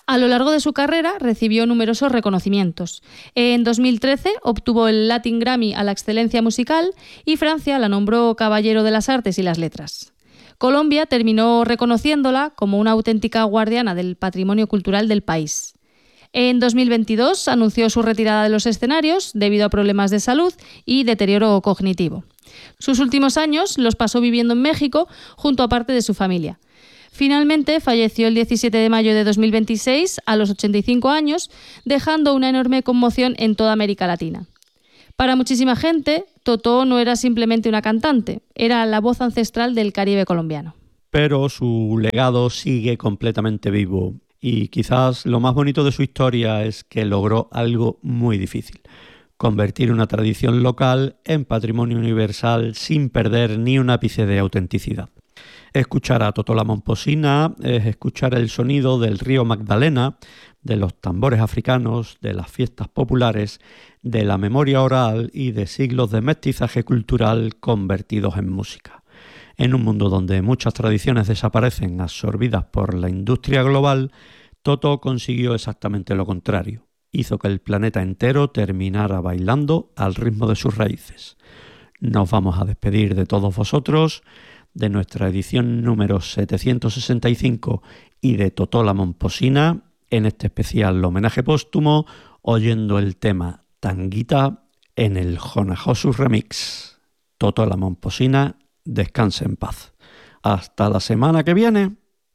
A lo largo de su carrera recibió numerosos reconocimientos. En 2013 obtuvo el Latin Grammy a la excelencia musical y Francia la nombró Caballero de las Artes y las Letras. Colombia terminó reconociéndola como una auténtica guardiana del patrimonio cultural del país. En 2022 anunció su retirada de los escenarios debido a problemas de salud y deterioro cognitivo. Sus últimos años los pasó viviendo en México junto a parte de su familia. Finalmente falleció el 17 de mayo de 2026 a los 85 años, dejando una enorme conmoción en toda América Latina. Para muchísima gente, Totó no era simplemente una cantante, era la voz ancestral del Caribe colombiano. Pero su legado sigue completamente vivo y quizás lo más bonito de su historia es que logró algo muy difícil: convertir una tradición local en patrimonio universal sin perder ni un ápice de autenticidad. Escuchar a Totó la Momposina es escuchar el sonido del río Magdalena, de los tambores africanos, de las fiestas populares, de la memoria oral y de siglos de mestizaje cultural convertidos en música. En un mundo donde muchas tradiciones desaparecen absorbidas por la industria global, Totó consiguió exactamente lo contrario. Hizo que el planeta entero terminara bailando al ritmo de sus raíces. Nos vamos a despedir de todos vosotros, de nuestra edición número 765 y de Totó la Momposina, en este especial homenaje póstumo, oyendo el tema Tanguita en el Jonajosus Remix. Totó la Momposina, descanse en paz. Hasta la semana que viene.